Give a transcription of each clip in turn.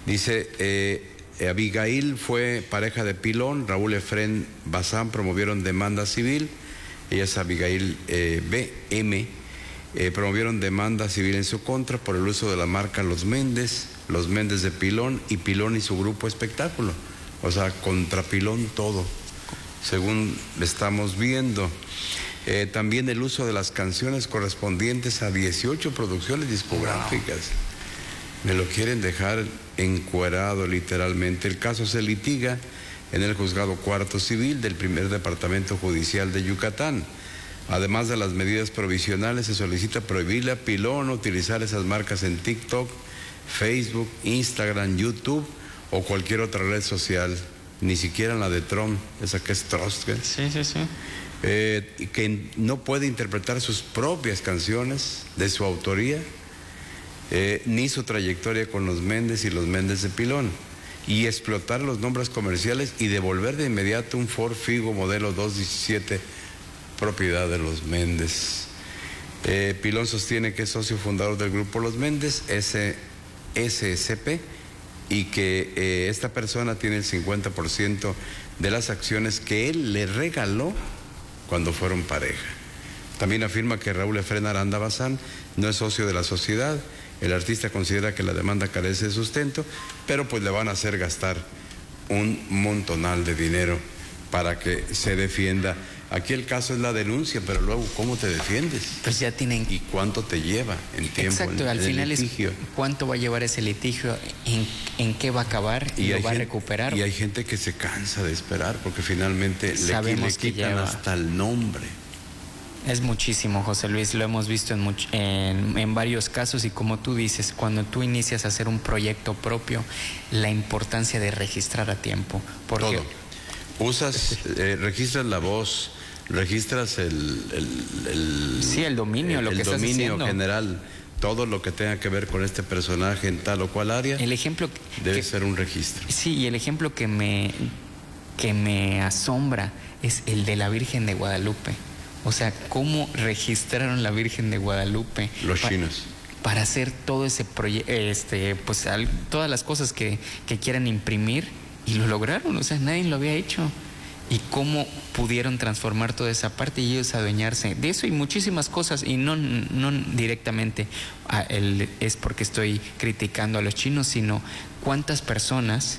Dice, Abigail fue pareja de Pilón, Raúl Efrén Bazán promovieron demanda civil, ella es Abigail BM, promovieron demanda civil en su contra por el uso de la marca Los Méndez de Pilón y Pilón y su grupo espectáculo, o sea, contra Pilón todo, según estamos viendo. También el uso de las canciones correspondientes a 18 producciones discográficas. Me lo quieren dejar encuerado literalmente. El caso se litiga en el Juzgado Cuarto Civil del Primer Departamento Judicial de Yucatán. Además de las medidas provisionales, se solicita prohibirle a Pilón utilizar esas marcas en TikTok, Facebook, Instagram, YouTube o cualquier otra red social, ni siquiera en la de Trump, esa que es Trust. Sí. Que no puede interpretar sus propias canciones de su autoría, ni su trayectoria con Los Méndez y Los Méndez de Pilón, y explotar los nombres comerciales y devolver de inmediato un Ford Figo modelo 217 propiedad de Los Méndez. Pilón sostiene que es socio fundador del grupo Los Méndez, SSP, y que esta persona tiene el 50% de las acciones que él le regaló cuando fueron pareja. También afirma que Raúl Efrén Aranda Bazán no es socio de la sociedad. El artista considera que la demanda carece de sustento, pero pues le van a hacer gastar un montonal de dinero para que se defienda. Aquí el caso es la denuncia, pero luego, ¿cómo te defiendes? Pues ya tienen... ¿Y cuánto te lleva en tiempo? Exacto, al final litigio? Es cuánto va a llevar ese litigio, en qué va a acabar y lo va a recuperar. Y hay gente que se cansa de esperar porque finalmente le quitan hasta el nombre. Es muchísimo, José Luis, lo hemos visto en varios casos, y como tú dices, cuando tú inicias a hacer un proyecto propio, la importancia de registrar a tiempo. Porque registras la voz, registras el dominio, lo que estás haciendo. El dominio general, todo lo que tenga que ver con este personaje en tal o cual área, el ejemplo debe ser un registro. Sí, y el ejemplo que me asombra es el de la Virgen de Guadalupe. O sea, cómo registraron la Virgen de Guadalupe. Los chinos. Para hacer todo ese proyecto, pues todas las cosas que quieran imprimir, y lo lograron. O sea, nadie lo había hecho. Y cómo pudieron transformar toda esa parte y ellos adueñarse de eso y muchísimas cosas. Y no directamente es porque estoy criticando a los chinos, sino cuántas personas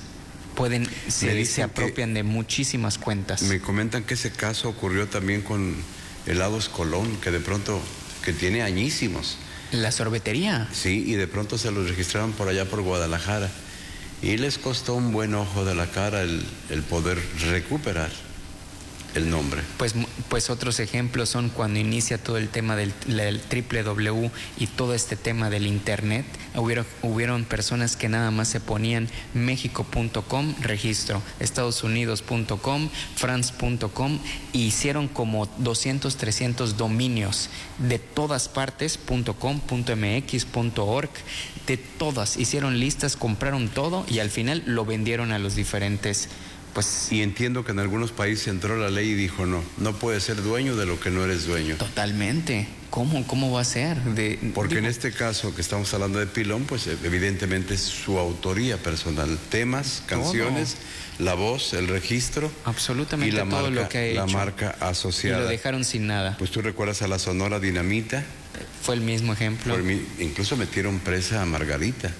se apropian de muchísimas cuentas. Me comentan que ese caso ocurrió también con Helados Colón, que de pronto, que tiene añísimos. La sorbetería. Sí, y de pronto se los registraron por allá por Guadalajara. Y les costó un buen ojo de la cara el poder recuperar el nombre. Pues otros ejemplos son cuando inicia todo el tema del www y todo este tema del internet. Hubieron personas que nada más se ponían mexico.com, registro, estadosunidos.com, france.com, e hicieron como 200, 300 dominios de todas partes, .com, .mx, .org, de todas. Hicieron listas, compraron todo y al final lo vendieron a los diferentes... Y entiendo que en algunos países entró la ley y dijo no puedes ser dueño de lo que no eres dueño. Totalmente. ¿Cómo va a ser? Porque en este caso que estamos hablando de Pilón, pues evidentemente es su autoría personal. Temas, canciones, la voz, el registro. Absolutamente y la todo marca, lo que ha hecho. La marca asociada. Y lo dejaron sin nada. Pues tú recuerdas a la Sonora Dinamita. Fue el mismo ejemplo. Incluso metieron presa a Margarita.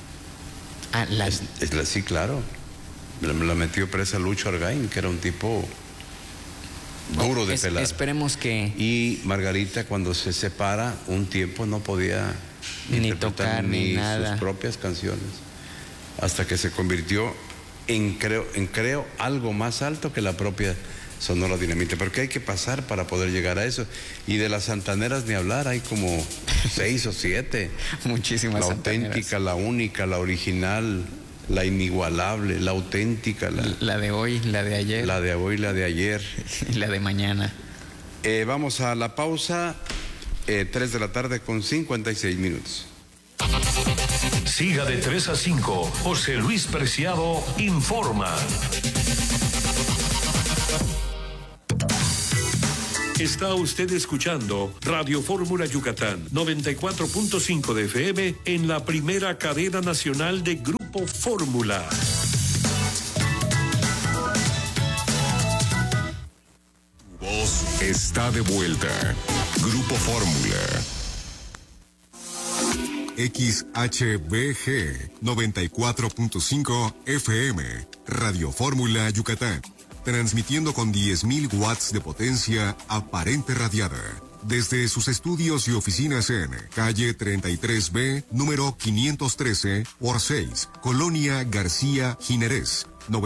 Sí, claro. La metió presa Lucho Argaín, que era un tipo duro de pelar. Esperemos que... Y Margarita, cuando se separa un tiempo, no podía ni tocar ni nada, sus propias canciones, hasta que se convirtió en creo algo más alto que la propia Sonora Dinamita, porque hay que pasar para poder llegar a eso. Y de las santaneras ni hablar, hay como 6 o 7. Muchísimas santaneras. La auténtica, la única, la original, la inigualable, la auténtica. La de hoy, la de ayer. La de hoy, la de ayer. Y la de mañana. Vamos a la pausa, 3 de la tarde con 56 minutos. Siga de 3 a 5, José Luis Preciado informa. Está usted escuchando Radio Fórmula Yucatán, 94.5 de FM en la primera cadena nacional de Grupo Grupo Fórmula. Tu voz está de vuelta. Grupo Fórmula. XHBG 94.5 FM, Radio Fórmula Yucatán, transmitiendo con 10.000 watts de potencia aparente radiada, desde sus estudios y oficinas en calle 33B, número 513 por 6, Colonia García Jiménez,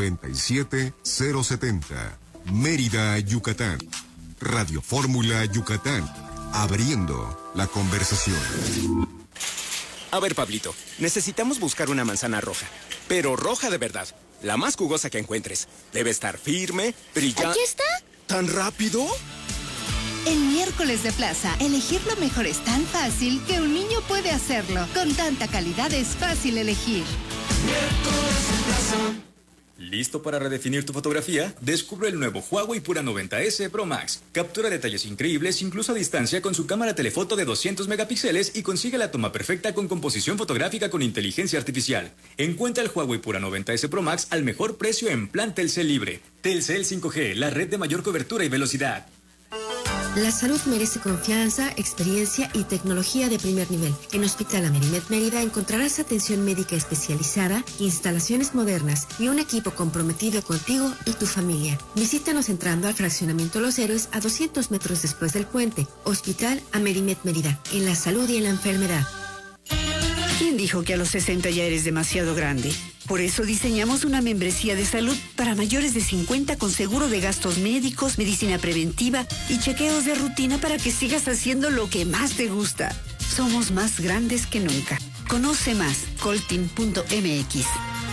97070, Mérida, Yucatán. Radio Fórmula Yucatán, abriendo la conversación. A ver, Pablito, necesitamos buscar una manzana roja, pero roja de verdad, la más jugosa que encuentres. Debe estar firme, brillante. ¿Aquí está? ¿Tan rápido? En Miércoles de Plaza, elegir lo mejor es tan fácil que un niño puede hacerlo. Con tanta calidad es fácil elegir. Miércoles de Plaza. ¿Listo para redefinir tu fotografía? Descubre el nuevo Huawei Pura 90S Pro Max. Captura detalles increíbles incluso a distancia con su cámara telefoto de 200 megapíxeles y consigue la toma perfecta con composición fotográfica con inteligencia artificial. Encuentra el Huawei Pura 90S Pro Max al mejor precio en plan Telcel Libre. Telcel 5G, la red de mayor cobertura y velocidad. La salud merece confianza, experiencia y tecnología de primer nivel. En Hospital Amerimet Mérida encontrarás atención médica especializada, instalaciones modernas y un equipo comprometido contigo y tu familia. Visítanos entrando al Fraccionamiento Los Héroes a 200 metros después del puente. Hospital Amerimet Mérida, en la salud y en la enfermedad. ¿Quién dijo que a los 60 ya eres demasiado grande? Por eso diseñamos una membresía de salud para mayores de 50 con seguro de gastos médicos, medicina preventiva y chequeos de rutina para que sigas haciendo lo que más te gusta. Somos más grandes que nunca. Conoce más, coltin.mx.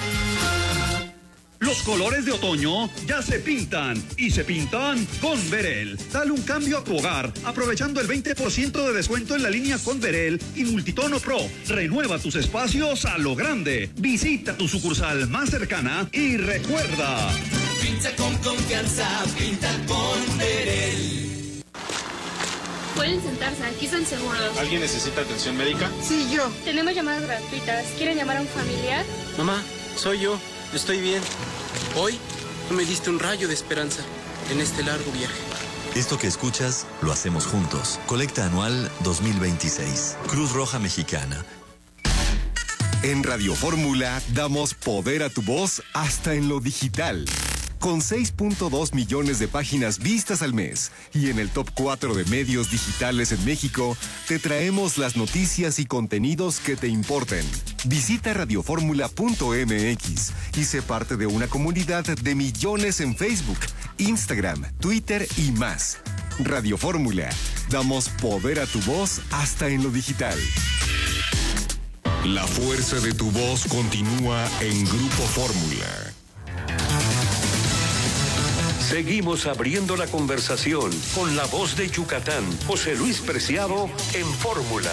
Los colores de otoño ya se pintan y se pintan con Verel. Dale un cambio a tu hogar aprovechando el 20% de descuento en la línea con Verel y Multitono Pro. Renueva tus espacios a lo grande. Visita tu sucursal más cercana y recuerda. Pinta con confianza, pinta con Verel. Pueden sentarse, aquí están seguros. ¿Alguien necesita atención médica? Sí, yo. Tenemos llamadas gratuitas. ¿Quieren llamar a un familiar? Mamá, soy yo. Estoy bien. Hoy me diste un rayo de esperanza en este largo viaje. Esto que escuchas lo hacemos juntos. Colecta anual 2026. Cruz Roja Mexicana. En Radio Fórmula damos poder a tu voz hasta en lo digital. Con 6.2 millones de páginas vistas al mes y en el top 4 de medios digitales en México, te traemos las noticias y contenidos que te importen. Visita radioformula.mx y sé parte de una comunidad de millones en Facebook, Instagram, Twitter y más. Radio Fórmula, damos poder a tu voz hasta en lo digital. La fuerza de tu voz continúa en Grupo Fórmula. Seguimos abriendo la conversación con la voz de Yucatán, José Luis Preciado, en Fórmula.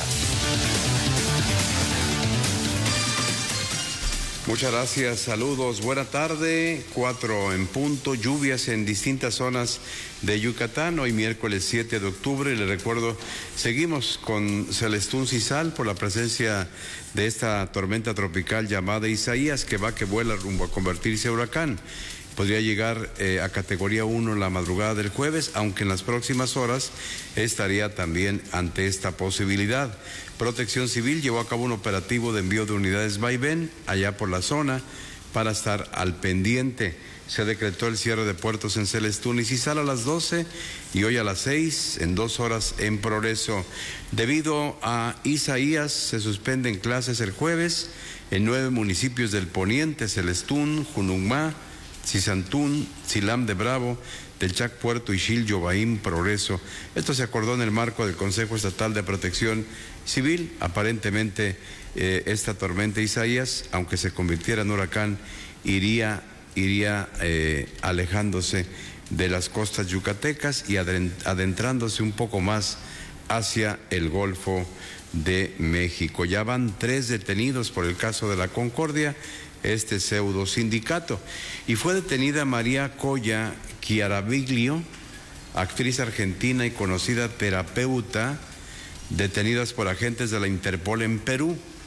Muchas gracias, saludos, buena tarde, 4 en punto, lluvias en distintas zonas de Yucatán, hoy miércoles 7 de octubre, les recuerdo, seguimos con Celestún Cisal por la presencia de esta tormenta tropical llamada Isaías, que vuela rumbo a convertirse en huracán. Podría llegar a categoría 1 en la madrugada del jueves, aunque en las próximas horas estaría también ante esta posibilidad. Protección Civil llevó a cabo un operativo de envío de unidades vaivén allá por la zona para estar al pendiente. Se decretó el cierre de puertos en Celestún y Cisal a las 12 y hoy a las 6, en 2 horas en Progreso. Debido a Isaías, se suspenden clases el jueves en 9 municipios del poniente: Celestún, Junucmá, Cisantún, Silam de Bravo, Telchac, Puerto Ixil, Yobaín, Progreso. Esto se acordó en el marco del Consejo Estatal de Protección Civil. Aparentemente esta tormenta Isaías, aunque se convirtiera en huracán, iría alejándose de las costas yucatecas y adentrándose un poco más hacia el Golfo de México. Ya van 3 detenidos por el caso de la Concordia, este pseudo sindicato, y fue detenida María Coya Chiaraviglio, actriz argentina y conocida terapeuta, detenidas por agentes de la Interpol en Perú.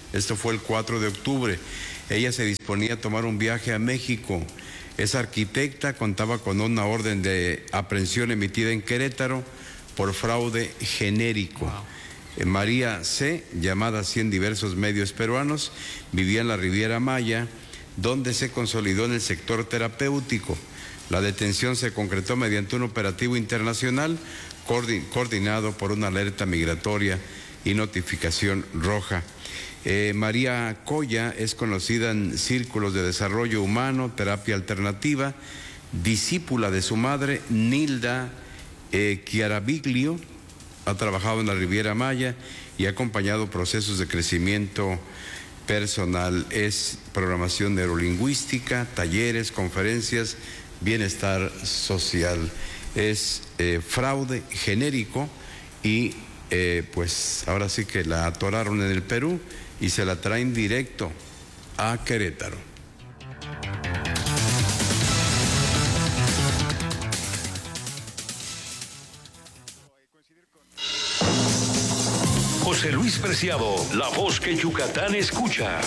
Esto fue el 4 de octubre. Ella se disponía a tomar un viaje a México. Es arquitecta, contaba con una orden de aprehensión emitida en Querétaro por fraude genérico. Wow. María C., llamada así en diversos medios peruanos, vivía en la Riviera Maya, donde se consolidó en el sector terapéutico. La detención se concretó mediante un operativo internacional coordinado por una alerta migratoria y notificación roja. María Coya es conocida en círculos de desarrollo humano, terapia alternativa, discípula de su madre, Nilda Chiaraviglio. Ha trabajado en la Riviera Maya y ha acompañado procesos de crecimiento personal. Es programación neurolingüística, talleres, conferencias, bienestar social. Es fraude genérico y pues ahora sí que la atoraron en el Perú y se la traen directo a Querétaro. José Luis Preciado, la voz que Yucatán escucha.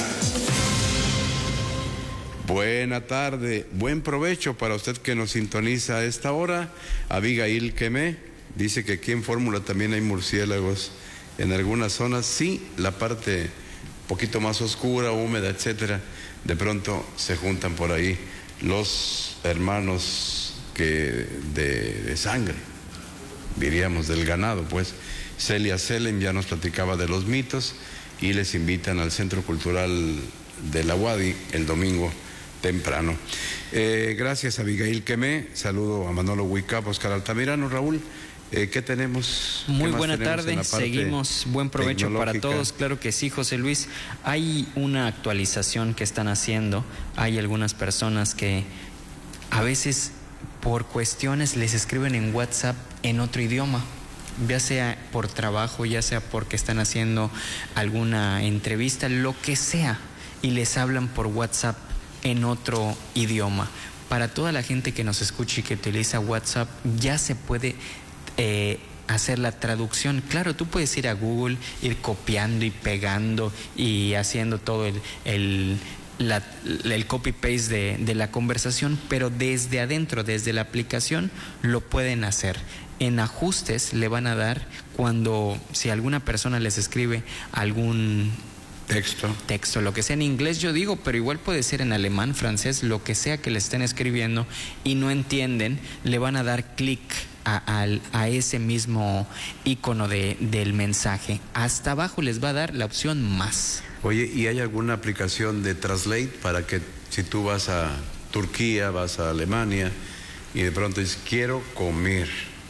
Buena tarde, buen provecho para usted que nos sintoniza a esta hora. Abigail Quemé dice que aquí en Fórmula también hay murciélagos en algunas zonas. Sí, la parte un poquito más oscura, húmeda, etcétera. De pronto se juntan por ahí los hermanos que de sangre, diríamos, del ganado, pues. Celia Selem ya nos platicaba de los mitos y les invitan al Centro Cultural de la UADY el domingo temprano. Gracias, Abigail Quemé. Saludo a Manolo Huicap, Oscar Altamirano. Raúl, ¿qué tenemos? Muy buena tarde, seguimos. Buen provecho para todos. Claro que sí, José Luis. Hay una actualización que están haciendo. Hay algunas personas que a veces por cuestiones les escriben en WhatsApp en otro idioma, ya sea por trabajo, ya sea porque están haciendo alguna entrevista, lo que sea, y les hablan por WhatsApp en otro idioma. Para toda la gente que nos escucha y que utiliza WhatsApp, ya se puede hacer la traducción. Claro, tú puedes ir a Google, ir copiando y pegando y haciendo todo el copy-paste de la conversación, pero desde adentro, desde la aplicación, lo pueden hacer. En ajustes le van a dar cuando, si alguna persona les escribe algún texto, lo que sea en inglés, yo digo, pero igual puede ser en alemán, francés, lo que sea que le estén escribiendo y no entienden, le van a dar clic a ese mismo icono del mensaje. Hasta abajo les va a dar la opción más. Oye, ¿y hay alguna aplicación de Translate para que si tú vas a Turquía, vas a Alemania y de pronto dices, quiero comer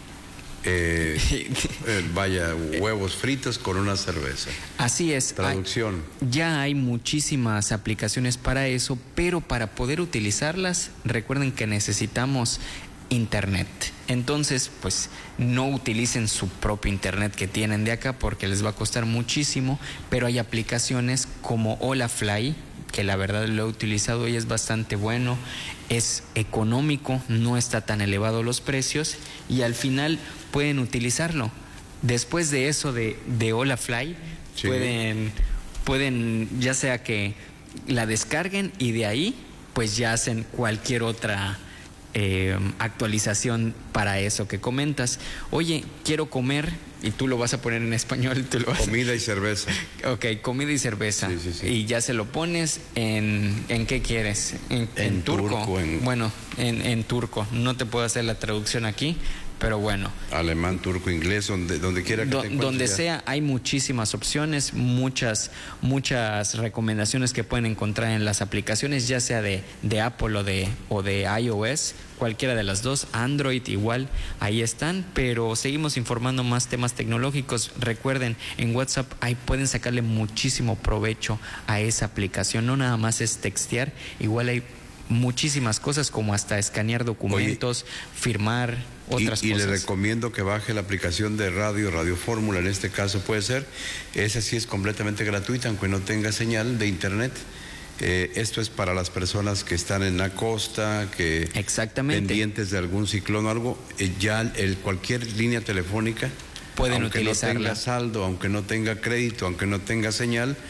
huevos fritos con una cerveza? Así es. Traducción. Ya hay muchísimas aplicaciones para eso, pero para poder utilizarlas, recuerden que necesitamos internet. Entonces, pues no utilicen su propio internet que tienen de acá porque les va a costar muchísimo, pero hay aplicaciones como Holafly, que la verdad lo he utilizado y es bastante bueno, es económico, no está tan elevado los precios y al final pueden utilizarlo. Después de eso de Holafly, sí, pueden ya sea que la descarguen y de ahí pues ya hacen cualquier otra actualización para eso que comentas. Oye, quiero comer, y tú lo vas a poner en español. Comida y cerveza. Ok, comida y cerveza. Sí, sí, sí. Y ya se lo pones en ¿qué quieres? En turco. Bueno, en turco. No te puedo hacer la traducción aquí, pero bueno. Alemán, turco, inglés, donde quiera que te encuentres. Donde sea, hay muchísimas opciones, muchas recomendaciones que pueden encontrar en las aplicaciones, ya sea de Apple o de iOS, cualquiera de las dos, Android igual, ahí están, pero seguimos informando más temas tecnológicos. Recuerden, en WhatsApp ahí pueden sacarle muchísimo provecho a esa aplicación, no nada más es textear, igual hay muchísimas cosas como hasta escanear documentos, firmar, otras cosas. Y le recomiendo que baje la aplicación de Radio Fórmula, en este caso puede ser, esa sí es completamente gratuita, aunque no tenga señal de internet. Esto es para las personas que están en la costa, que pendientes de algún ciclón o algo, cualquier línea telefónica, pueden aunque utilizarla. No tenga saldo, aunque no tenga crédito, aunque no tenga señal,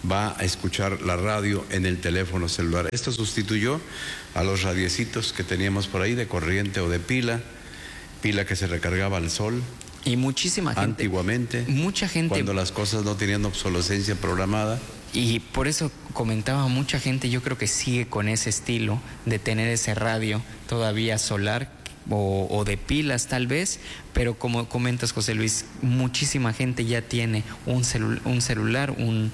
va a escuchar la radio en el teléfono celular. Esto sustituyó a los radiecitos que teníamos por ahí de corriente o de pila que se recargaba al sol. Y muchísima gente. Antiguamente. Mucha gente. Cuando las cosas no tenían obsolescencia programada. Y por eso comentaba, mucha gente yo creo que sigue con ese estilo de tener ese radio todavía solar o de pilas tal vez, pero como comentas, José Luis, muchísima gente ya tiene un celular,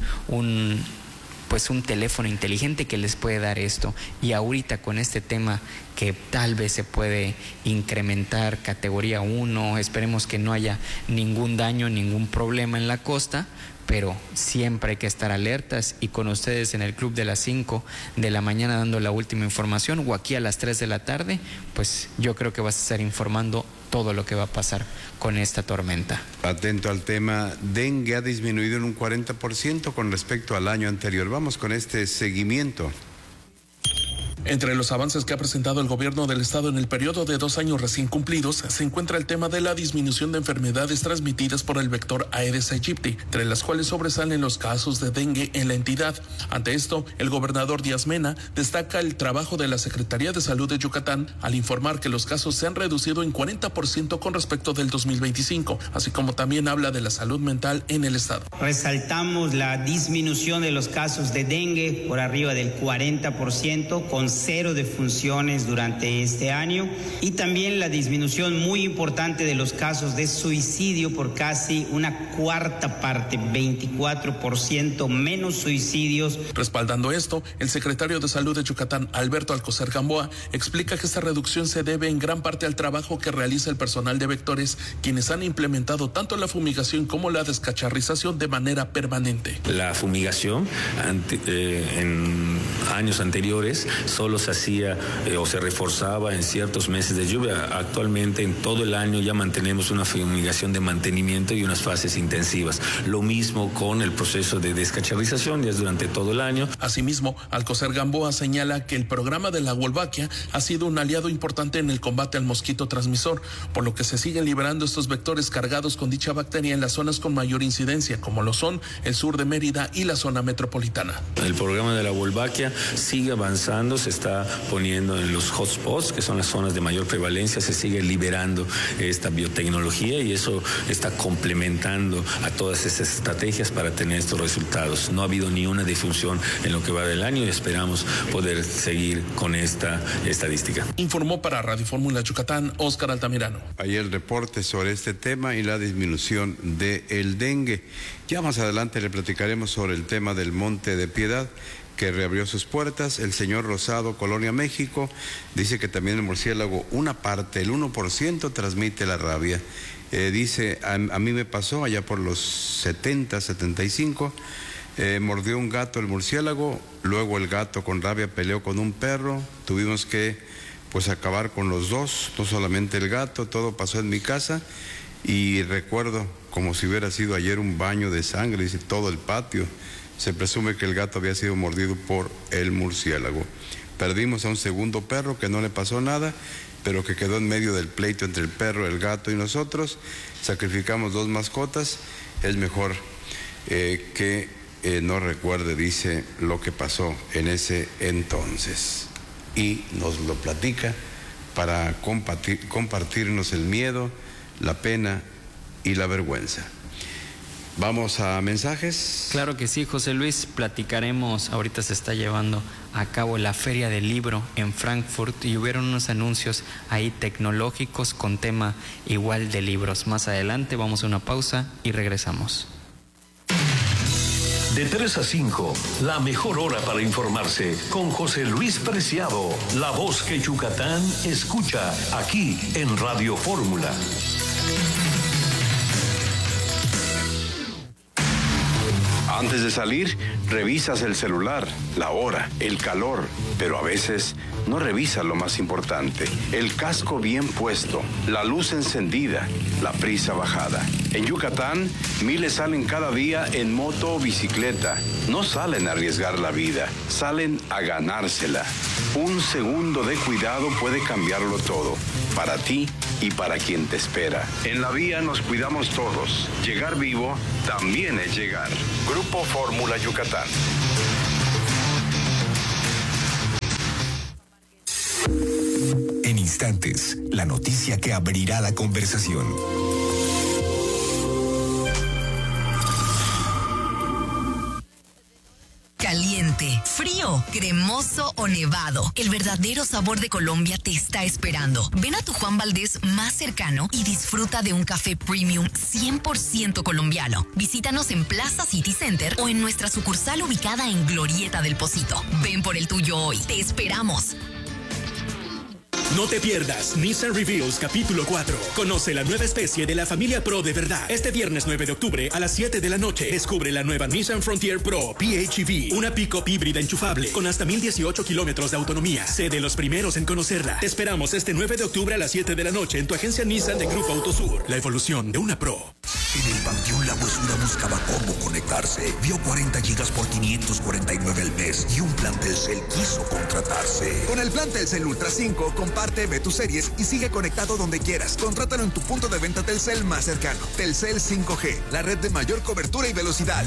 pues un teléfono inteligente que les puede dar esto. Y ahorita con este tema que tal vez se puede incrementar categoría 1, esperemos que no haya ningún daño, ningún problema en la costa, pero siempre hay que estar alertas, y con ustedes en el Club de las 5 de la mañana dando la última información, o aquí a las 3 de la tarde, pues yo creo que vas a estar informando todo lo que va a pasar con esta tormenta. Atento al tema, dengue ha disminuido en un 40% con respecto al año anterior. Vamos con este seguimiento. Entre los avances que ha presentado el gobierno del estado en el periodo de 2 años recién cumplidos se encuentra el tema de la disminución de enfermedades transmitidas por el vector Aedes aegypti, entre las cuales sobresalen los casos de dengue en la entidad. Ante esto, el gobernador Díaz Mena destaca el trabajo de la Secretaría de Salud de Yucatán al informar que los casos se han reducido en 40% con respecto del 2025, así como también habla de la salud mental en el estado. Resaltamos la disminución de los casos de dengue por arriba del 40%, con 0 defunciones durante este año, y también la disminución muy importante de los casos de suicidio por casi una cuarta parte, 24% menos suicidios. Respaldando esto, el secretario de Salud de Yucatán, Alberto Alcocer Gamboa, explica que esta reducción se debe en gran parte al trabajo que realiza el personal de vectores, quienes han implementado tanto la fumigación como la descacharrización de manera permanente. La fumigación en años anteriores solo se hacía o se reforzaba en ciertos meses de lluvia. Actualmente en todo el año ya mantenemos una fumigación de mantenimiento y unas fases intensivas. Lo mismo con el proceso de descacharrización, ya es durante todo el año. Asimismo, Alcocer Gamboa señala que el programa de la Wolbachia ha sido un aliado importante en el combate al mosquito transmisor, por lo que se siguen liberando estos vectores cargados con dicha bacteria en las zonas con mayor incidencia, como lo son el sur de Mérida y la zona metropolitana. El programa de la Wolbachia sigue avanzando, se está poniendo en los hotspots, que son las zonas de mayor prevalencia, se sigue liberando esta biotecnología, y eso está complementando a todas esas estrategias para tener estos resultados. No ha habido ni una defunción en lo que va del año y esperamos poder seguir con esta estadística. Informó para Radio Fórmula Yucatán, Óscar Altamirano. Ahí el reporte sobre este tema y la disminución del dengue. Ya más adelante le platicaremos sobre el tema del Monte de Piedad, que reabrió sus puertas. El señor Rosado, Colonia México, dice que también el murciélago, una parte, el 1%, transmite la rabia. Dice, a mí me pasó allá por los 70, 75, mordió un gato el murciélago, luego el gato con rabia peleó con un perro, tuvimos que acabar con los dos, no solamente el gato, todo pasó en mi casa, y recuerdo como si hubiera sido ayer un baño de sangre, dice, todo el patio. Se presume que el gato había sido mordido por el murciélago. Perdimos a un segundo perro que no le pasó nada, pero que quedó en medio del pleito entre el perro, el gato y nosotros. Sacrificamos 2 mascotas. Es mejor que no recuerde, dice, lo que pasó en ese entonces. Y nos lo platica para compartirnos el miedo, la pena y la vergüenza. ¿Vamos a mensajes? Claro que sí, José Luis. Platicaremos, ahorita se está llevando a cabo la Feria del Libro en Frankfurt y hubieron unos anuncios ahí tecnológicos con tema igual de libros. Más adelante vamos a una pausa y regresamos. De 3 a 5, la mejor hora para informarse con José Luis Preciado, la voz que Yucatán escucha aquí en Radio Fórmula. Antes de salir, revisas el celular, la hora, el calor, pero a veces no revisas lo más importante, el casco bien puesto, la luz encendida, la prisa bajada. En Yucatán, miles salen cada día en moto o bicicleta. no salen a arriesgar la vida, salen a ganársela. Un segundo de cuidado puede cambiarlo todo, para ti y para quien te espera. En la vía nos cuidamos todos. Llegar vivo también es llegar. Grupo Fórmula Yucatán. En instantes, la noticia que abrirá la conversación. Caliente, frío, cremoso o nevado. El verdadero sabor de Colombia te está esperando. Ven a tu Juan Valdez más cercano y disfruta de un café premium 100% colombiano. Visítanos en Plaza City Center o en nuestra sucursal ubicada en Glorieta del Pocito. Ven por el tuyo hoy. Te esperamos. No te pierdas Nissan Reveals capítulo 4. Conoce la nueva especie de la familia Pro de verdad. Este viernes 9 de octubre a las 7 de la noche. Descubre la nueva Nissan Frontier Pro PHEV. Una pick-up híbrida enchufable con hasta 1018 kilómetros de autonomía. Sé de los primeros en conocerla. Te esperamos este 9 de octubre a las 7 de la noche en tu agencia Nissan de Grupo Autosur. La evolución de una Pro. En el Panteón La Huesura buscaba cómo conectarse. Vio 40 gigas por 549 al mes y un plan Telcel quiso contratarse. Con el plan Telcel Ultra 5, comparte, ve tus series y sigue conectado donde quieras. Contrátalo en tu punto de venta Telcel más cercano. Telcel 5G, la red de mayor cobertura y velocidad.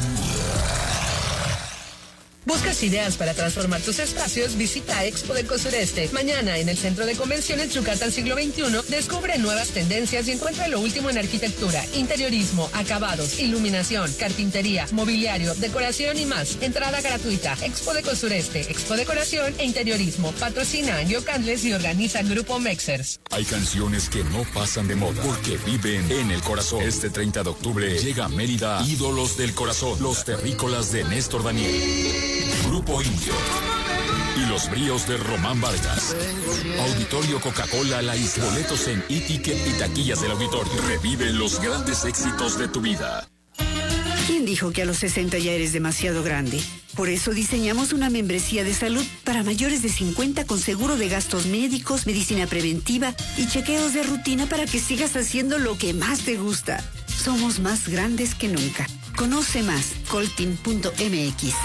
¿Buscas ideas para transformar tus espacios? Visita Expodeco Sureste. Mañana, en el Centro de Convenciones Yucatán Siglo XXI, descubre nuevas tendencias y encuentra lo último en arquitectura, interiorismo, acabados, iluminación, carpintería, mobiliario, decoración y más. Entrada gratuita. Expodeco Sureste, Expo Decoración e Interiorismo. Patrocina Angio Candles y organiza Grupo Mexers. Hay canciones que no pasan de moda porque viven en el corazón. Este 30 de octubre llega a Mérida Ídolos del Corazón, los terrícolas de Néstor Daniel. Grupo Indio y los bríos de Román Vargas. Auditorio Coca-Cola La Isla. Boletos en e-ticket y taquillas del auditorio. Revive los grandes éxitos de tu vida. ¿Quién dijo que a los 60 ya eres demasiado grande? Por eso diseñamos una membresía de salud para mayores de 50 con seguro de gastos médicos, medicina preventiva y chequeos de rutina para que sigas haciendo lo que más te gusta. Somos más grandes que nunca. Conoce más, colteam.mx.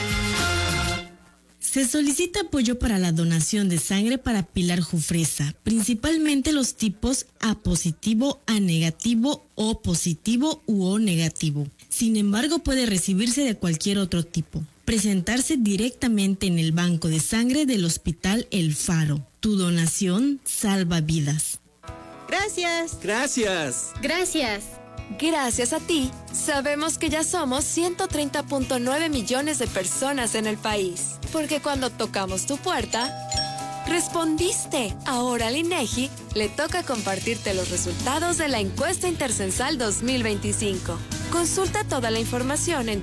Se solicita apoyo para la donación de sangre para Pilar Jufresa, principalmente los tipos A positivo, A negativo, O positivo u O negativo. Sin embargo, puede recibirse de cualquier otro tipo. Presentarse directamente en el banco de sangre del Hospital El Faro. Tu donación salva vidas. Gracias. Gracias. Gracias. Gracias a ti, sabemos que ya somos 130.9 millones de personas en el país. Porque cuando tocamos tu puerta, respondiste. Ahora al INEGI le toca compartirte los resultados de la encuesta intercensal 2025. Consulta toda la información en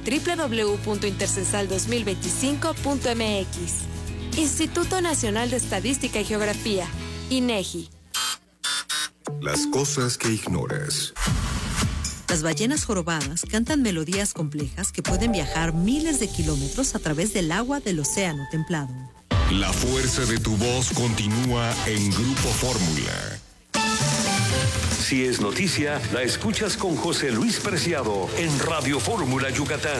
www.intercensal2025.mx. Instituto Nacional de Estadística y Geografía, INEGI. Las cosas que ignoras. Las ballenas jorobadas cantan melodías complejas que pueden viajar miles de kilómetros a través del agua del océano templado. La fuerza de tu voz continúa en Grupo Fórmula. Si es noticia, la escuchas con José Luis Preciado en Radio Fórmula Yucatán.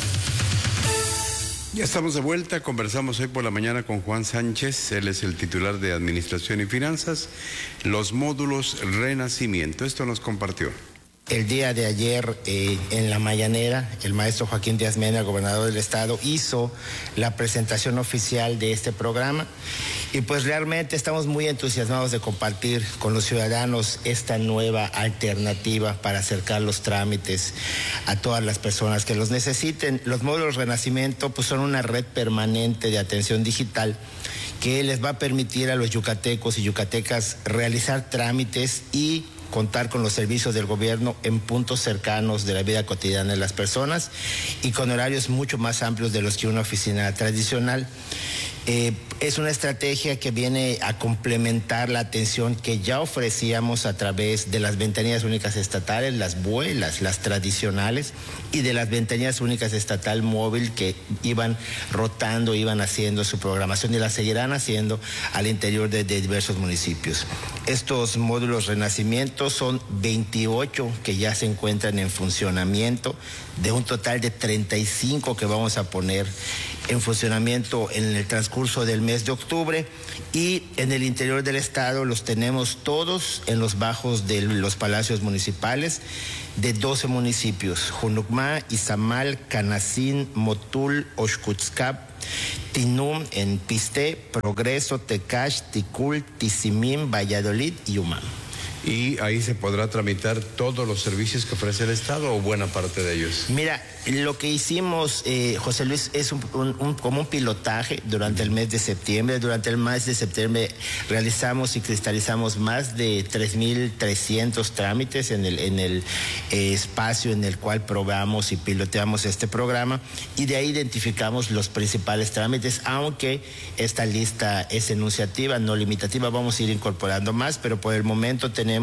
Ya estamos de vuelta, conversamos hoy por la mañana con Juan Sánchez, él es el titular de Administración y Finanzas, los módulos Renacimiento, esto nos compartió. El día de ayer, en la mañanera, el maestro Joaquín Díaz Mena, gobernador del estado, hizo la presentación oficial de este programa y pues realmente estamos muy entusiasmados de compartir con los ciudadanos esta nueva alternativa para acercar los trámites a todas las personas que los necesiten. Los módulos Renacimiento pues son una red permanente de atención digital que les va a permitir a los yucatecos y yucatecas realizar trámites y contar con los servicios del gobierno en puntos cercanos de la vida cotidiana de las personas y con horarios mucho más amplios de los que una oficina tradicional. Es una estrategia que viene a complementar la atención que ya ofrecíamos a través de las ventanillas únicas estatales, las BUE, las tradicionales, y de las ventanillas únicas estatal móvil que iban rotando, iban haciendo su programación y la seguirán haciendo al interior de diversos municipios. Estos módulos Renacimiento son 28 que ya se encuentran en funcionamiento, de un total de 35 que vamos a poner en funcionamiento en el transcurso del mes de octubre, y en el interior del estado los tenemos todos en los bajos de los palacios municipales de 12 municipios: Junucmá, Izamal, Canacín, Motul, Oxcutzcap, Tinum en Pisté, Progreso, Tecash, Ticul, Tizimín, Valladolid y Umam. ¿Y ahí se podrá tramitar todos los servicios que ofrece el Estado o buena parte de ellos? Mira, lo que hicimos, José Luis, es como un pilotaje durante el mes de septiembre. Durante el mes de septiembre realizamos y cristalizamos más de 3.300 trámites en el espacio en el cual probamos y piloteamos este programa, y de ahí identificamos los principales trámites, aunque esta lista es enunciativa, no limitativa. Vamos a ir incorporando más, pero por el momento tenemos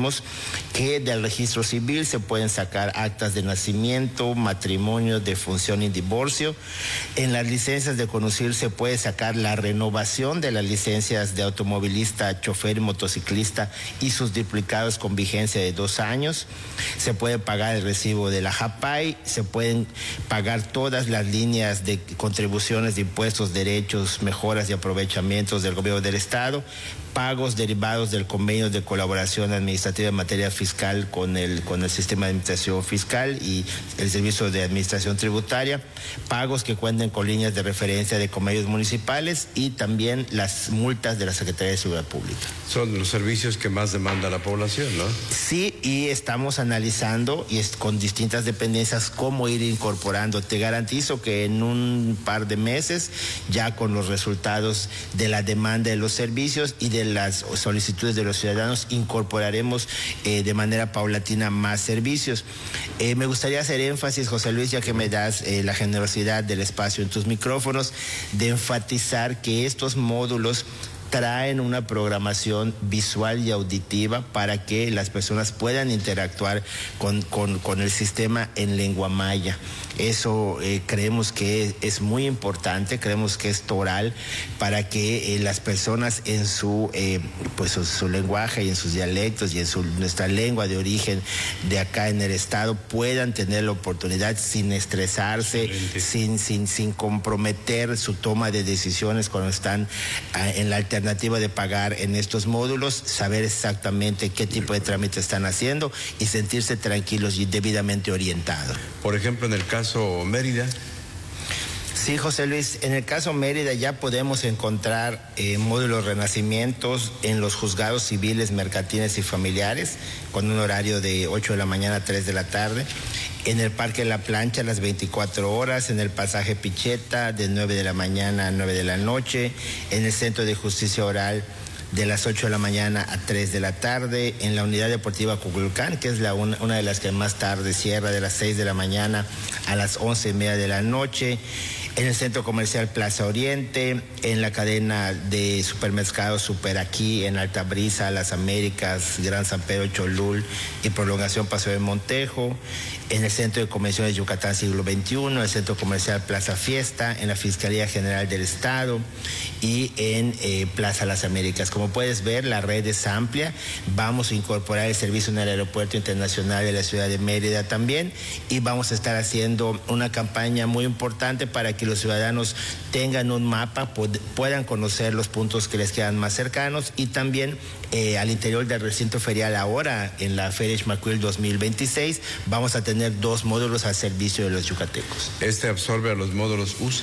que del registro civil se pueden sacar actas de nacimiento, matrimonio, defunción y divorcio. En las licencias de conducir se puede sacar la renovación de las licencias de automovilista, chofer y motociclista y sus duplicados con vigencia de 2 años. Se puede pagar el recibo de la JAPAI, se pueden pagar todas las líneas de contribuciones de impuestos, derechos, mejoras y aprovechamientos del gobierno del Estado, pagos derivados del convenio de colaboración administrativa en materia fiscal con el sistema de administración fiscal y el servicio de administración tributaria, pagos que cuenten con líneas de referencia de convenios municipales y también las multas de la Secretaría de Seguridad Pública. Son los servicios que más demanda la población, ¿no? Sí, y estamos analizando con distintas dependencias cómo ir incorporando. Te garantizo que en un par de meses, ya con los resultados de la demanda de los servicios y de las solicitudes de los ciudadanos, incorporaremos de manera paulatina más servicios. Me gustaría hacer énfasis, José Luis, ya que me das la generosidad del espacio en tus micrófonos, de enfatizar que estos módulos traen una programación visual y auditiva para que las personas puedan interactuar con el sistema en lengua maya. Eso creemos que es muy importante, creemos que es toral para que las personas en su lenguaje y en sus dialectos y en nuestra lengua de origen de acá en el estado puedan tener la oportunidad sin estresarse, sin comprometer su toma de decisiones cuando están en la alternativa de pagar en estos módulos, saber exactamente qué tipo de trámite están haciendo y sentirse tranquilos y debidamente orientados. Por ejemplo, en el caso Mérida. Sí, José Luis, en el caso Mérida ya podemos encontrar módulos renacimientos en los juzgados civiles, mercantiles y familiares, con un horario de 8 de la mañana a 3 de la tarde. En el Parque La Plancha las 24 horas, en el Pasaje Picheta de 9 de la mañana a 9 de la noche, en el Centro de Justicia Oral de las 8 de la mañana a 3 de la tarde, en la Unidad Deportiva Cuculcán, que es una de las que más tarde cierra, de las 6 de la mañana a las 11:30 de la noche, en el Centro Comercial Plaza Oriente, en la cadena de supermercados Super Aquí, en Alta Brisa, Las Américas, Gran San Pedro, Cholul y Prolongación Paseo de Montejo, en el Centro de Convenciones Yucatán Siglo XXI, el Centro Comercial Plaza Fiesta, en la Fiscalía General del Estado y en Plaza Las Américas. Como puedes ver, la red es amplia. Vamos a incorporar el servicio en el Aeropuerto Internacional de la Ciudad de Mérida también, y vamos a estar haciendo una campaña muy importante para que los ciudadanos tengan un mapa, puedan conocer los puntos que les quedan más cercanos, y también al interior del recinto ferial ahora en la Feria Xmacuil 2026 vamos a tener 2 módulos al servicio de los yucatecos. ¿Este absorbe a los módulos UCE?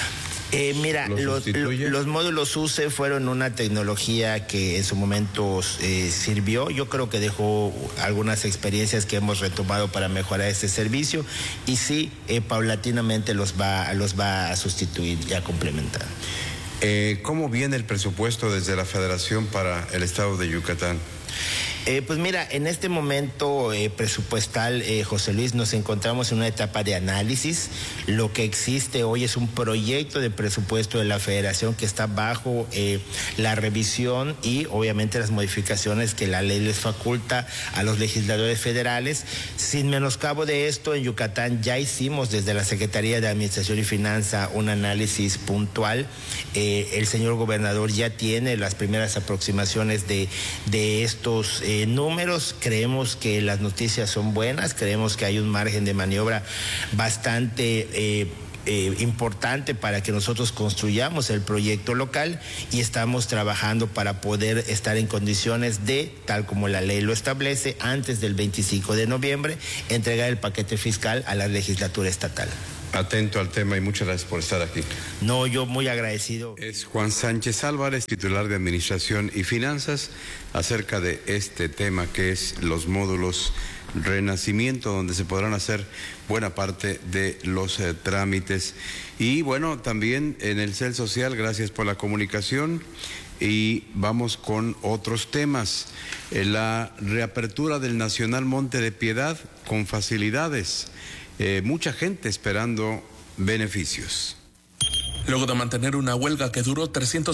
Mira, los módulos UCE fueron una tecnología que en su momento sirvió. Yo creo que dejó algunas experiencias que hemos retomado para mejorar este servicio, y sí, paulatinamente los va a sustituir y a complementar. ¿Cómo viene el presupuesto desde la Federación para el Estado de Yucatán? Pues mira, en este momento presupuestal, José Luis, nos encontramos en una etapa de análisis. Lo que existe hoy es un proyecto de presupuesto de la Federación que está bajo la revisión y obviamente las modificaciones que la ley les faculta a los legisladores federales. Sin menoscabo de esto, en Yucatán ya hicimos desde la Secretaría de Administración y Finanza un análisis puntual. El señor gobernador ya tiene las primeras aproximaciones de estos números. Creemos que las noticias son buenas, creemos que hay un margen de maniobra bastante importante para que nosotros construyamos el proyecto local y estamos trabajando para poder estar en condiciones de, tal como la ley lo establece, antes del 25 de noviembre, entregar el paquete fiscal a la legislatura estatal. Atento al tema y muchas gracias por estar aquí. No, yo muy agradecido. Es Juan Sánchez Álvarez, titular de Administración y Finanzas, acerca de este tema que es los módulos Renacimiento, donde se podrán hacer buena parte de los trámites. Y bueno, también en el CEL Social, gracias por la comunicación. Y vamos con otros temas. La reapertura del Nacional Monte de Piedad con facilidades. Mucha gente esperando beneficios. Luego de mantener una huelga que duró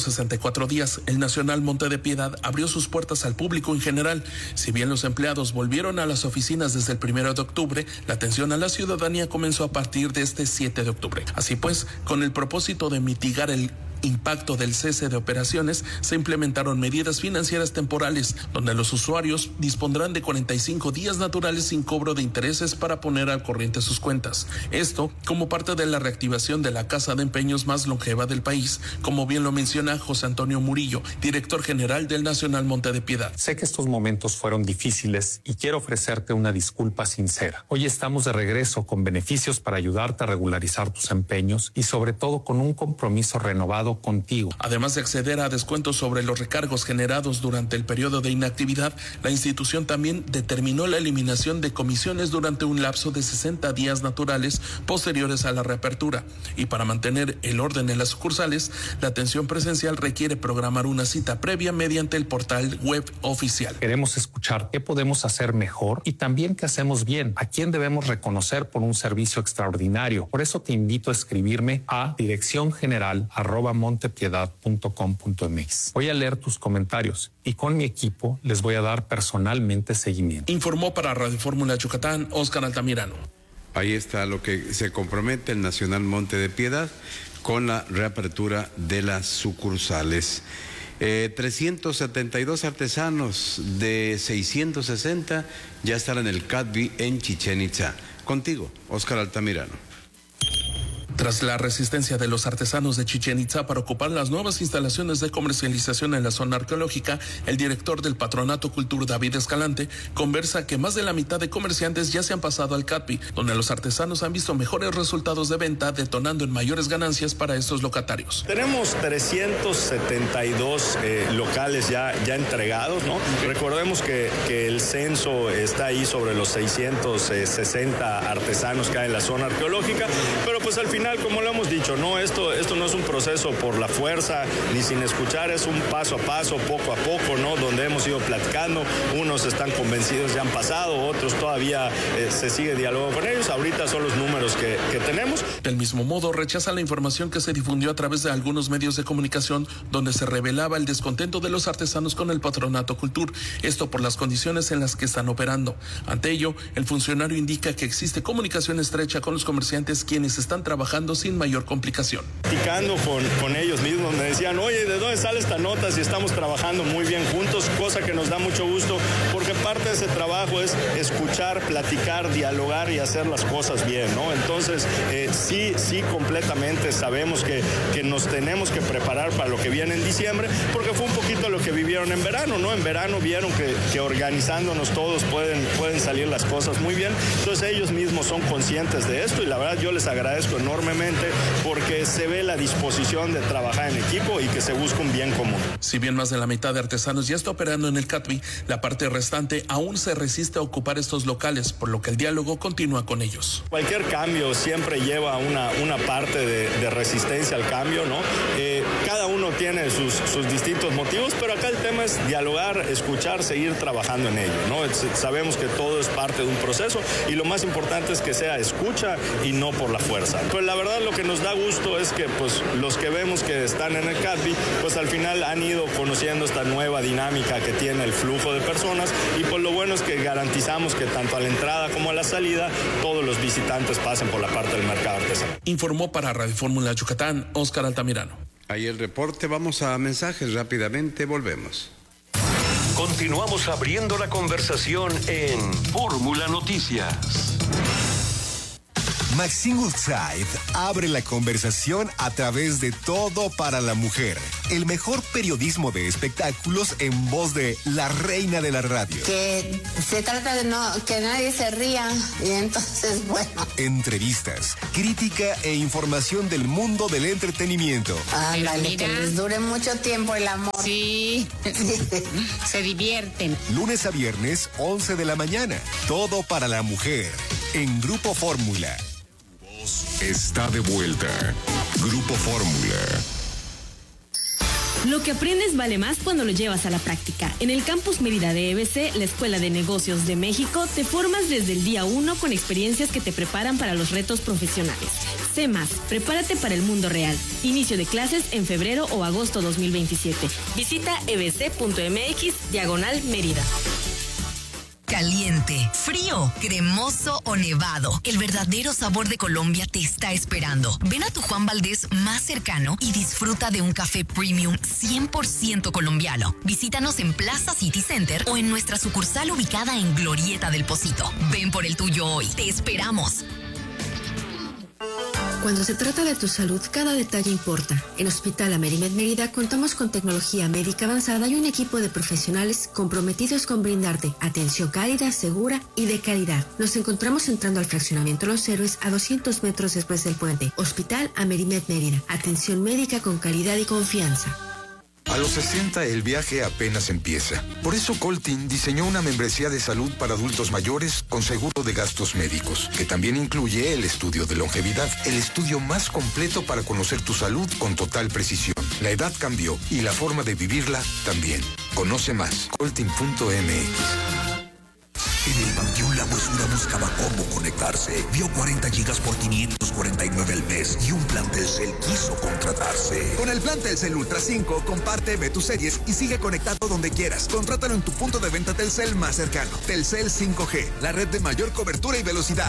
364 días, el Nacional Monte de Piedad abrió sus puertas al público en general. Si bien los empleados volvieron a las oficinas desde el 1 de octubre, la atención a la ciudadanía comenzó a partir de este 7 de octubre. Así pues, con el propósito de mitigar el impacto del cese de operaciones, se implementaron medidas financieras temporales, donde los usuarios dispondrán de 45 días naturales sin cobro de intereses para poner al corriente sus cuentas. Esto como parte de la reactivación de la casa de empeños más longeva del país, como bien lo menciona José Antonio Murillo, director general del Nacional Monte de Piedad. Sé que estos momentos fueron difíciles y quiero ofrecerte una disculpa sincera. Hoy estamos de regreso con beneficios para ayudarte a regularizar tus empeños y sobre todo con un compromiso renovado contigo. Además de acceder a descuentos sobre los recargos generados durante el periodo de inactividad, la institución también determinó la eliminación de comisiones durante un lapso de 60 días naturales posteriores a la reapertura. Y para mantener el orden en las sucursales, la atención presencial requiere programar una cita previa mediante el portal web oficial. Queremos escuchar qué podemos hacer mejor y también qué hacemos bien, a quién debemos reconocer por un servicio extraordinario. Por eso te invito a escribirme a direcciongeneral@montepiedad.com.mx. Voy a leer tus comentarios y con mi equipo les voy a dar personalmente seguimiento. Informó para Radio Fórmula Yucatán, Óscar Altamirano. Ahí está lo que se compromete el Nacional Monte de Piedad con la reapertura de las sucursales. 372 artesanos de 660 ya están en el CADVI en Chichén Itzá. Contigo, Óscar Altamirano. Tras la resistencia de los artesanos de Chichén Itzá para ocupar las nuevas instalaciones de comercialización en la zona arqueológica, el director del Patronato Cultur, David Escalante, conversa que más de la mitad de comerciantes ya se han pasado al CADVI, donde los artesanos han visto mejores resultados de venta, detonando en mayores ganancias para estos locatarios. Tenemos 372 locales ya entregados, ¿no? Recordemos que el censo está ahí sobre los 660 artesanos que hay en la zona arqueológica, pero pues al final, como lo hemos dicho, no, esto no es un proceso por la fuerza ni sin escuchar, es un paso a paso, poco a poco, ¿no? Donde hemos ido platicando, unos están convencidos, ya han pasado, otros todavía se sigue dialogando con ellos. Ahorita son los números que tenemos. Del mismo modo, rechaza la información que se difundió a través de algunos medios de comunicación donde se revelaba el descontento de los artesanos con el Patronato Cultur, esto por las condiciones en las que están operando. Ante ello, el funcionario indica que existe comunicación estrecha con los comerciantes, quienes están trabajando sin mayor complicación. Platicando con ellos mismos, me decían, oye, ¿de dónde sale esta nota si estamos trabajando muy bien juntos? Cosa que nos da mucho gusto, porque parte de ese trabajo es escuchar, platicar, dialogar y hacer las cosas bien, ¿no? Entonces, sí, completamente sabemos que nos tenemos que preparar para lo que viene en diciembre, porque fue un poquito lo que vivieron en verano, ¿no? En verano vieron que organizándonos todos pueden salir las cosas muy bien. Entonces, ellos mismos son conscientes de esto y la verdad yo les agradezco enormemente porque se ve la disposición de trabajar en equipo y que se busca un bien común. Si bien más de la mitad de artesanos ya está operando en el CADVI, la parte restante aún se resiste a ocupar estos locales, por lo que el diálogo continúa con ellos. Cualquier cambio siempre lleva una parte de resistencia al cambio, ¿no? Cada uno uno tiene sus distintos motivos, pero acá el tema es dialogar, escuchar, seguir trabajando en ello, ¿no? Sabemos que todo es parte de un proceso y lo más importante es que sea escucha y no por la fuerza. Pues la verdad lo que nos da gusto es que pues los que vemos que están en el CADVI, pues al final han ido conociendo esta nueva dinámica que tiene el flujo de personas y pues lo bueno es que garantizamos que tanto a la entrada como a la salida todos los visitantes pasen por la parte del mercado artesanal. Informó para Radio Fórmula Yucatán, Óscar Altamirano. Ahí el reporte, vamos a mensajes rápidamente, volvemos. Continuamos abriendo la conversación en Fórmula Noticias. Maxine Woodside abre la conversación a través de Todo para la Mujer, el mejor periodismo de espectáculos en voz de la reina de la radio. Que se trata de que nadie se ría y entonces, bueno. Entrevistas, crítica e información del mundo del entretenimiento. Ándale, que les dure mucho tiempo el amor. Sí, se divierten. Lunes a viernes, 11 de la mañana. Todo para la Mujer, en Grupo Fórmula. Está de vuelta. Grupo Fórmula. Lo que aprendes vale más cuando lo llevas a la práctica. En el Campus Mérida de EBC, la Escuela de Negocios de México, te formas desde el día 1 con experiencias que te preparan para los retos profesionales. Sé más, prepárate para el mundo real. Inicio de clases en febrero o agosto 2027. Visita ebc.mx/Mérida. Caliente, frío, cremoso o nevado. El verdadero sabor de Colombia te está esperando. Ven a tu Juan Valdez más cercano y disfruta de un café premium 100% colombiano. Visítanos en Plaza City Center o en nuestra sucursal ubicada en Glorieta del Pocito. Ven por el tuyo hoy. Te esperamos. Cuando se trata de tu salud, cada detalle importa. En Hospital Amerimed Mérida contamos con tecnología médica avanzada y un equipo de profesionales comprometidos con brindarte atención cálida, segura y de calidad. Nos encontramos entrando al fraccionamiento Los Héroes a 200 metros después del puente. Hospital Amerimed Mérida. Atención médica con calidad y confianza. A los 60 el viaje apenas empieza. Por eso Coltin diseñó una membresía de salud para adultos mayores con seguro de gastos médicos, que también incluye el estudio de longevidad, el estudio más completo para conocer tu salud con total precisión. La edad cambió y la forma de vivirla también. Conoce más, coltin.mx. En el Panteón La Huesura buscaba cómo conectarse. Vio 40 gigas por 549 al mes y un plan Telcel quiso contratarse. Con el plan Telcel Ultra 5, comparte, ve tus series y sigue conectado donde quieras. Contrátalo en tu punto de venta Telcel más cercano. Telcel 5G, la red de mayor cobertura y velocidad.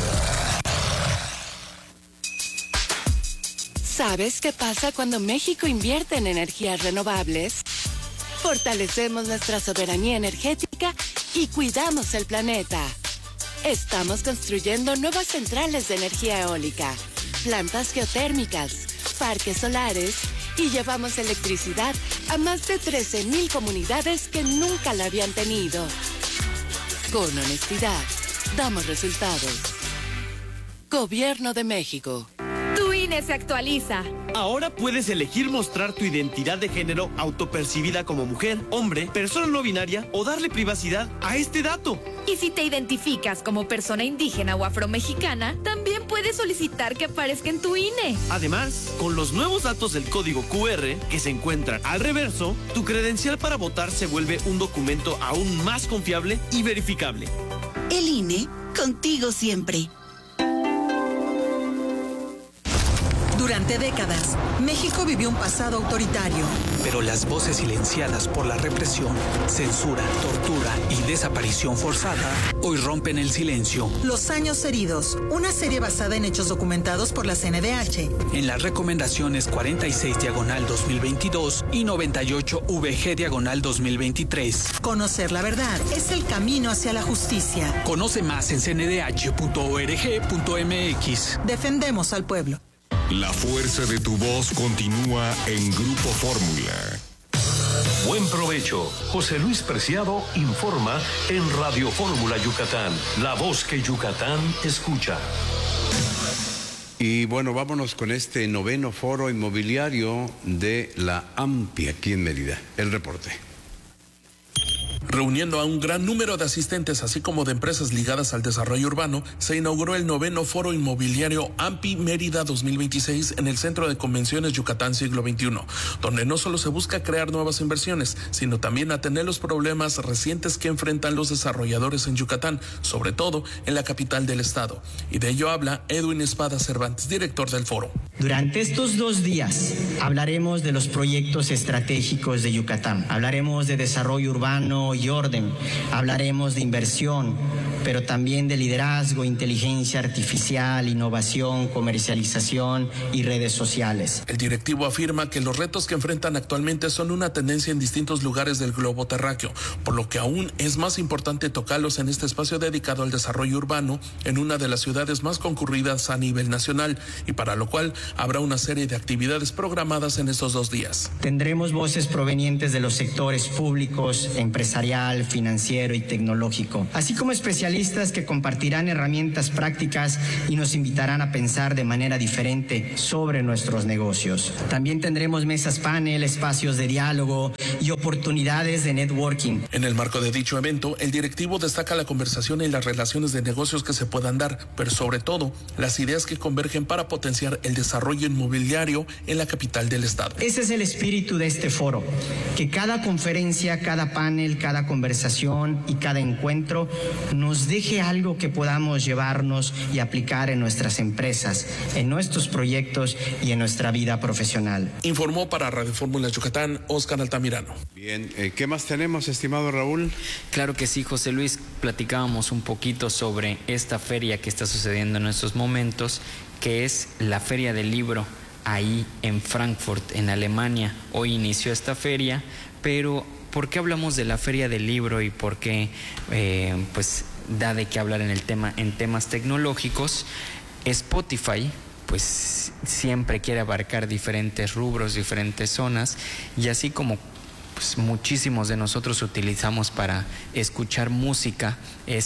¿Sabes qué pasa cuando México invierte en energías renovables? Fortalecemos nuestra soberanía energética y cuidamos el planeta. Estamos construyendo nuevas centrales de energía eólica, plantas geotérmicas, parques solares y llevamos electricidad a más de 13,000 comunidades que nunca la habían tenido. Con honestidad, damos resultados. Gobierno de México. Tu INE se actualiza. Ahora puedes elegir mostrar tu identidad de género autopercibida como mujer, hombre, persona no binaria o darle privacidad a este dato. Y si te identificas como persona indígena o afromexicana, también puedes solicitar que aparezca en tu INE. Además, con los nuevos datos del código QR que se encuentran al reverso, tu credencial para votar se vuelve un documento aún más confiable y verificable. El INE, contigo siempre. Durante décadas, México vivió un pasado autoritario. Pero las voces silenciadas por la represión, censura, tortura y desaparición forzada hoy rompen el silencio. Los años heridos, una serie basada en hechos documentados por la CNDH. En las recomendaciones 46/2022 y 98/VG/2023. Conocer la verdad es el camino hacia la justicia. Conoce más en cndh.org.mx. Defendemos al pueblo. La fuerza de tu voz continúa en Grupo Fórmula. Buen provecho. José Luis Preciado informa en Radio Fórmula Yucatán, la voz que Yucatán escucha. Y bueno, vámonos con este 9º foro inmobiliario de la AMPI aquí en Mérida. El reporte. Reuniendo a un gran número de asistentes, así como de empresas ligadas al desarrollo urbano, se inauguró el 9º Foro Inmobiliario AMPI Mérida 2026 en el Centro de Convenciones Yucatán Siglo XXI, donde no solo se busca crear nuevas inversiones, sino también atender los problemas recientes que enfrentan los desarrolladores en Yucatán, sobre todo en la capital del estado. Y de ello habla Edwin Espada Cervantes, director del foro. Durante estos 2 días hablaremos de los proyectos estratégicos de Yucatán, hablaremos de desarrollo urbano y orden, hablaremos de inversión, pero también de liderazgo, inteligencia artificial, innovación, comercialización y redes sociales. El directivo afirma que los retos que enfrentan actualmente son una tendencia en distintos lugares del globo terráqueo, por lo que aún es más importante tocarlos en este espacio dedicado al desarrollo urbano en una de las ciudades más concurridas a nivel nacional, y para lo cual habrá una serie de actividades programadas en estos 2 días. Tendremos voces provenientes de los sectores públicos, empresarial, financiero y tecnológico, así como especialistas que compartirán herramientas prácticas y nos invitarán a pensar de manera diferente sobre nuestros negocios. También tendremos mesas panel, espacios de diálogo y oportunidades de networking. En el marco de dicho evento, el directivo destaca la conversación y las relaciones de negocios que se puedan dar, pero sobre todo las ideas que convergen para potenciar el desarrollo inmobiliario en la capital del estado. Ese es el espíritu de este foro, que cada conferencia, cada panel, cada conversación y cada encuentro nos deje algo que podamos llevarnos y aplicar en nuestras empresas, en nuestros proyectos y en nuestra vida profesional. Informó para Radio Fórmula Yucatán, Óscar Altamirano. Bien, ¿qué más tenemos, estimado Raúl? Claro que sí, José Luis, platicábamos un poquito sobre esta feria que está sucediendo en estos momentos, que es la Feria del Libro, ahí en Frankfurt, en Alemania. Hoy inició esta feria, pero ¿por qué hablamos de la Feria del Libro y por qué pues da de qué hablar en temas tecnológicos? Spotify pues siempre quiere abarcar diferentes rubros, diferentes zonas, y así como pues muchísimos de nosotros utilizamos para escuchar música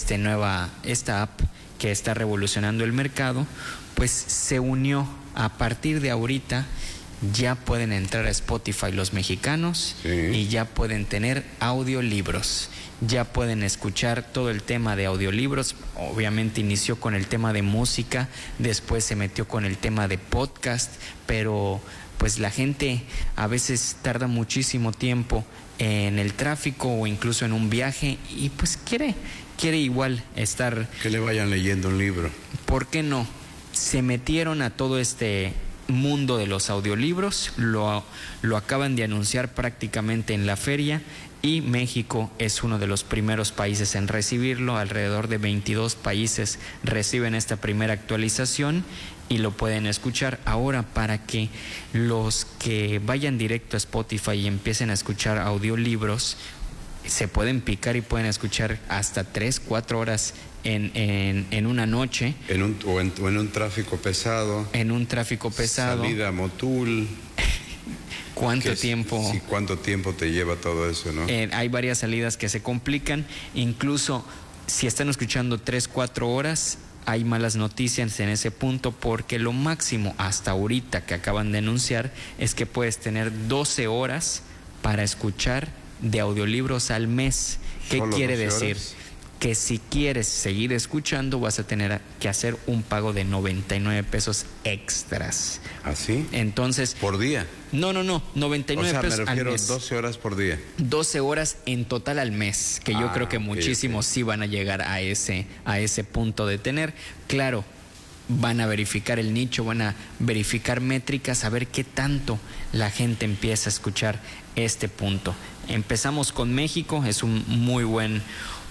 esta app que está revolucionando el mercado, pues se unió. A partir de ahorita ya pueden entrar a Spotify los mexicanos, sí, y ya pueden tener audiolibros, ya pueden escuchar todo el tema de audiolibros. Obviamente inició con el tema de música, después se metió con el tema de podcast, pero pues la gente a veces tarda muchísimo tiempo en el tráfico o incluso en un viaje y pues quiere igual estar... Que le vayan leyendo un libro. ¿Por qué no? Se metieron a todo este mundo de los audiolibros, lo acaban de anunciar prácticamente en la feria, y México es uno de los primeros países en recibirlo. Alrededor de 22 países reciben esta primera actualización y lo pueden escuchar. Ahora, para que los que vayan directo a Spotify y empiecen a escuchar audiolibros, se pueden picar y pueden escuchar hasta 3-4 horas en una noche. En un tráfico pesado. En un tráfico pesado. Salida a Motul. ¿Cuánto tiempo? Sí, ¿cuánto tiempo te lleva todo eso, no? Hay varias salidas que se complican. Incluso si están escuchando 3-4 horas, hay malas noticias en ese punto, porque lo máximo hasta ahorita que acaban de anunciar es que puedes tener 12 horas para escuchar de audiolibros al mes. ¿Qué quiere decir? Que si quieres seguir escuchando vas a tener que hacer un pago de 99 pesos extras. ¿Así? Entonces... ¿Por día? No, 99 pesos al mes. Me refiero 12 horas por día. 12 horas en total al mes, que yo creo que muchísimos sí van a llegar a ese punto de tener. Claro, van a verificar el nicho, van a verificar métricas, a ver qué tanto la gente empieza a escuchar este punto. Empezamos con México, es un muy buen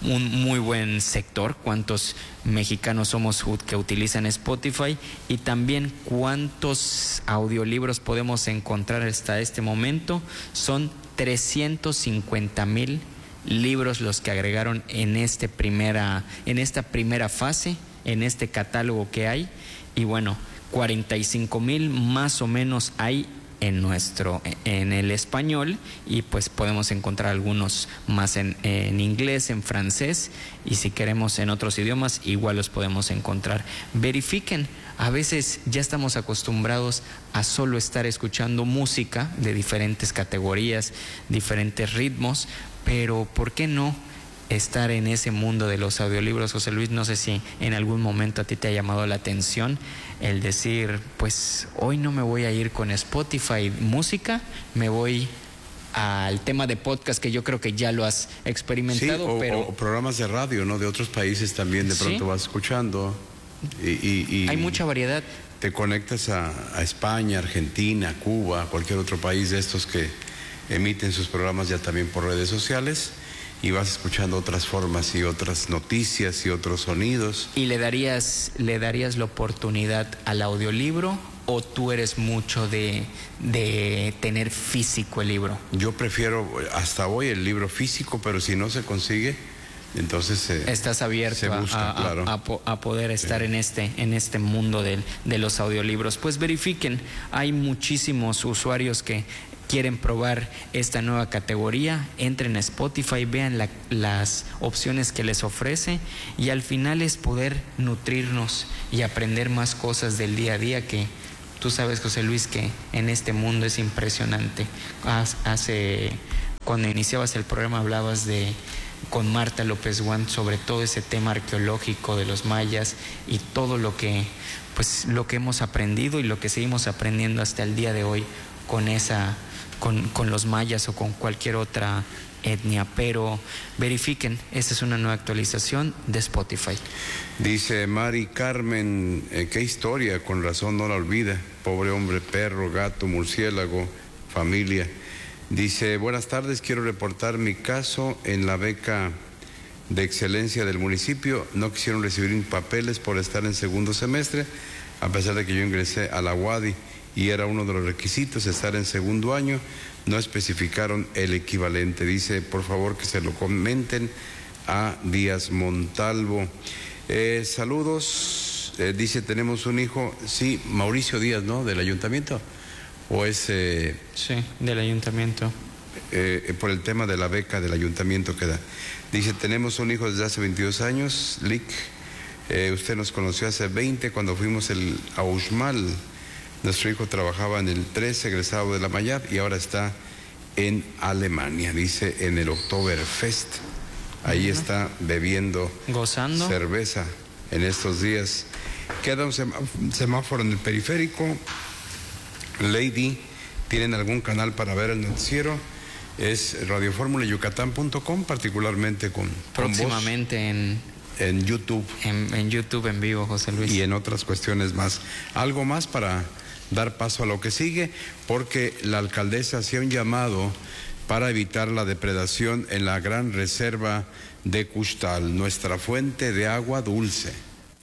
sector. ¿Cuántos mexicanos somos que utilizan Spotify? Y también cuántos audiolibros podemos encontrar hasta este momento. Son 350,000 libros los que agregaron en esta primera fase, en este catálogo que hay. Y bueno, 45,000 más o menos hay en el español, y pues podemos encontrar algunos más en inglés, en francés, y si queremos en otros idiomas igual los podemos encontrar. Verifiquen A veces ya estamos acostumbrados a solo estar escuchando música de diferentes categorías, diferentes ritmos, pero ¿por qué no estar en ese mundo de los audiolibros? José Luis, no sé si en algún momento a ti te ha llamado la atención el decir, pues hoy no me voy a ir con Spotify música, me voy al tema de podcast, que yo creo que ya lo has experimentado. Sí, o programas de radio, ¿no? De otros países también de pronto vas escuchando. Y hay mucha variedad. Te conectas a España, Argentina, Cuba, cualquier otro país de estos que emiten sus programas ya también por redes sociales, y vas escuchando otras formas y otras noticias y otros sonidos. ¿Y le darías la oportunidad al audiolibro, o tú eres mucho de tener físico el libro? Yo prefiero hasta hoy el libro físico, pero si no se consigue, entonces estás abierto a poder estar en este mundo de los audiolibros. Pues verifiquen, hay muchísimos usuarios que quieren probar esta nueva categoría. Entren a Spotify, vean las opciones que les ofrece, y al final es poder nutrirnos y aprender más cosas del día a día, que tú sabes, José Luis, que en este mundo es impresionante. Cuando iniciabas el programa hablabas con Marta López Guant sobre todo ese tema arqueológico de los mayas y todo lo que hemos aprendido y lo que seguimos aprendiendo hasta el día de hoy con los mayas o con cualquier otra etnia. Pero verifiquen, esta es una nueva actualización de Spotify. Dice Mari Carmen, qué historia, con razón no la olvida, pobre hombre, perro, gato, murciélago, familia. Dice, buenas tardes, quiero reportar mi caso. En la beca de excelencia del municipio no quisieron recibir mis papeles por estar en segundo semestre, a pesar de que yo ingresé a la UADY y era uno de los requisitos estar en segundo año. No especificaron el equivalente. Dice, por favor, que se lo comenten a Díaz Montalvo. Saludos. Dice, tenemos un hijo, sí, Mauricio Díaz, ¿no? Del ayuntamiento. ¿O es...? Sí, del ayuntamiento. Por el tema de la beca del ayuntamiento que da. Dice, tenemos un hijo desde hace 22 años, Lick. Usted nos conoció hace 20 cuando fuimos a Uxmal. Nuestro hijo trabajaba en el 13, egresado de la Mayab, y ahora está en Alemania, dice, en el Oktoberfest. Ahí está bebiendo, gozando cerveza en estos días. Queda un semáforo en el periférico. Lady, ¿tienen algún canal para ver el noticiero? Es radioformulayucatán.com, particularmente con próximamente en YouTube. En YouTube en vivo, José Luis. Y en otras cuestiones más. Algo más para dar paso a lo que sigue, porque la alcaldesa hacía un llamado para evitar la depredación en la gran reserva de Custal, nuestra fuente de agua dulce.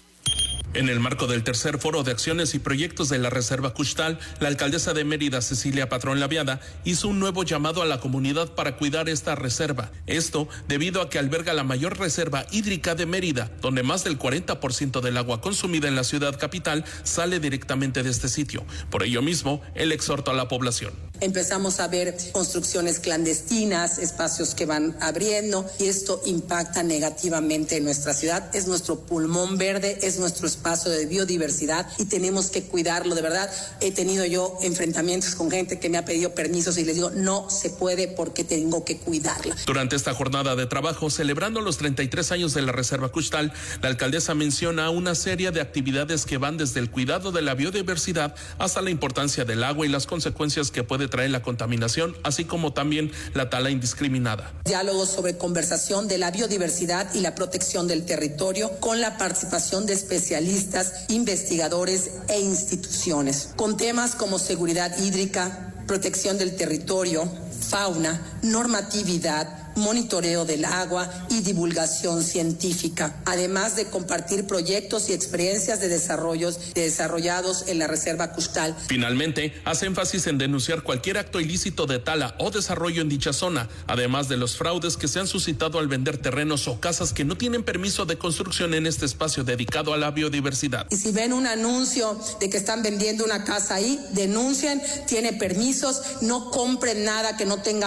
En el marco del tercer foro de acciones y proyectos de la Reserva Custal, la alcaldesa de Mérida, Cecilia Patrón Laviada, hizo un nuevo llamado a la comunidad para cuidar esta reserva. Esto debido a que alberga la mayor reserva hídrica de Mérida, donde más del 40% del agua consumida en la ciudad capital sale directamente de este sitio. Por ello mismo, él exhortó a la población. Empezamos a ver construcciones clandestinas, espacios que van abriendo, y esto impacta negativamente en nuestra ciudad. Es nuestro pulmón verde, es nuestro espacio de biodiversidad y tenemos que cuidarlo, de verdad. He tenido yo enfrentamientos con gente que me ha pedido permisos y les digo, no se puede porque tengo que cuidarla. Durante esta jornada de trabajo, celebrando los 33 años de la Reserva Custal, la alcaldesa menciona una serie de actividades que van desde el cuidado de la biodiversidad hasta la importancia del agua y las consecuencias que puede traer la contaminación, así como también la tala indiscriminada. Diálogos sobre conversación de la biodiversidad y la protección del territorio con la participación de especialistas, investigadores e instituciones, con temas como seguridad hídrica, protección del territorio, fauna, normatividad, monitoreo del agua y divulgación científica, además de compartir proyectos y experiencias desarrollados en la Reserva Custal. Finalmente, hace énfasis en denunciar cualquier acto ilícito de tala o desarrollo en dicha zona, además de los fraudes que se han suscitado al vender terrenos o casas que no tienen permiso de construcción en este espacio dedicado a la biodiversidad. Y si ven un anuncio de que están vendiendo una casa ahí, denuncien, tiene permisos, no compren nada que no tenga permisos.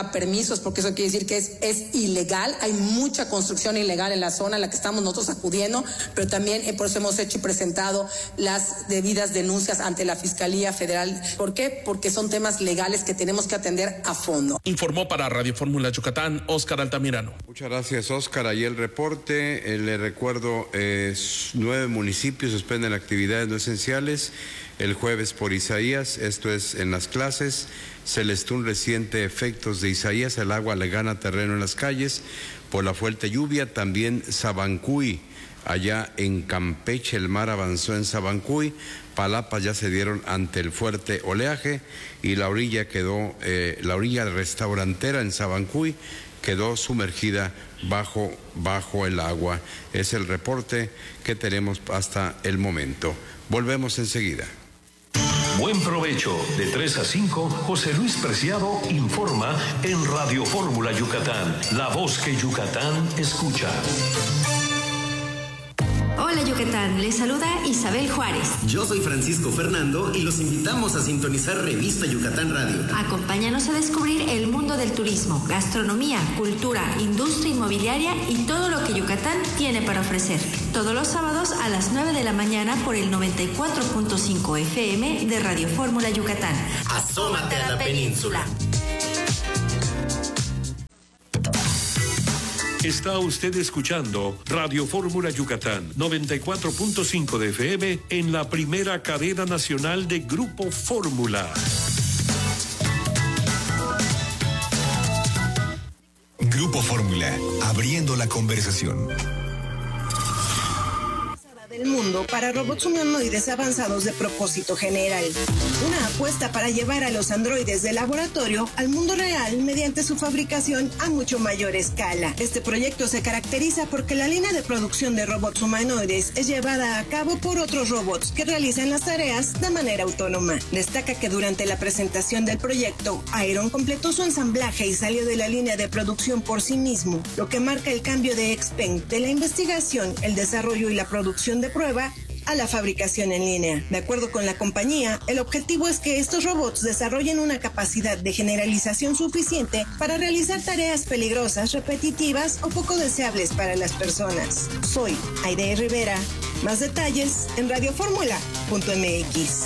recursos, porque eso quiere decir que es ilegal. Hay mucha construcción ilegal en la zona en la que estamos nosotros acudiendo, pero también por eso hemos hecho y presentado las debidas denuncias ante la Fiscalía Federal. ¿Por qué? Porque son temas legales que tenemos que atender a fondo. Informó para Radio Fórmula Yucatán, Óscar Altamirano. Muchas gracias, Óscar. Ahí el reporte. Le recuerdo, 9 municipios suspenden actividades no esenciales el jueves por Isaías, esto es en las clases. Celestún resiente efectos de Isaías, el agua le gana terreno en las calles por la fuerte lluvia. También Sabancuy, allá en Campeche, el mar avanzó en Sabancuy. Palapas ya se dieron ante el fuerte oleaje y la orilla restaurantera en Sabancuy quedó sumergida bajo el agua. Es el reporte que tenemos hasta el momento. Volvemos enseguida. Buen provecho. De 3 a 5, José Luis Preciado informa en Radio Fórmula Yucatán, la voz que Yucatán escucha. Hola Yucatán, les saluda Isabel Juárez. Yo soy Francisco Fernando y los invitamos a sintonizar Revista Yucatán Radio. Acompáñanos a descubrir el mundo del turismo, gastronomía, cultura, industria inmobiliaria y todo lo que Yucatán tiene para ofrecer. Todos los sábados a las 9 de la mañana por el 94.5 FM de Radio Fórmula Yucatán. Asómate a la península. Está usted escuchando Radio Fórmula Yucatán, 94.5 de FM en la primera cadena nacional de Grupo Fórmula. Grupo Fórmula, abriendo la conversación. Del mundo para robots humanoides avanzados de propósito general. Una apuesta para llevar a los androides de laboratorio al mundo real mediante su fabricación a mucho mayor escala. Este proyecto se caracteriza porque la línea de producción de robots humanoides es llevada a cabo por otros robots que realizan las tareas de manera autónoma. Destaca que durante la presentación del proyecto, Iron completó su ensamblaje y salió de la línea de producción por sí mismo, lo que marca el cambio de Xpeng de la investigación, el desarrollo y la producción de prueba a la fabricación en línea. De acuerdo con la compañía, el objetivo es que estos robots desarrollen una capacidad de generalización suficiente para realizar tareas peligrosas, repetitivas o poco deseables para las personas. Soy Aide Rivera. Más detalles en radioformula.mx.